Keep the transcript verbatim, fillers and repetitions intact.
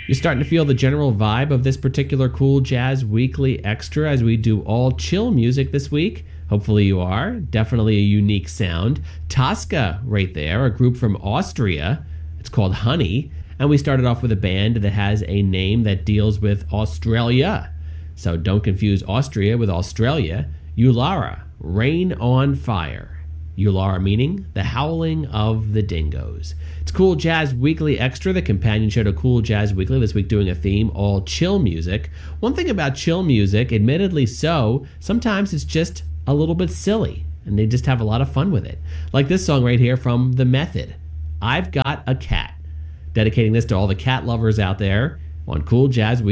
You're starting to feel the general vibe of this particular Cool Jazz Weekly Extra as we do all chill music this week. Hopefully you are. Definitely a unique sound. Tosca right there, a group from Austria. It's called Honey. And we started off with a band that has a name that deals with Australia. So don't confuse Austria with Australia. Ulara, Rain on Fire. Ulara meaning the howling of the dingoes. It's Cool Jazz Weekly Extra, the companion show to Cool Jazz Weekly, this week doing a theme, all chill music. One thing about chill music, admittedly so, sometimes it's just a little bit silly, and they just have a lot of fun with it. Like this song right here from The Method, I've Got a Cat. Dedicating this to all the cat lovers out there on Cool Jazz Weekly.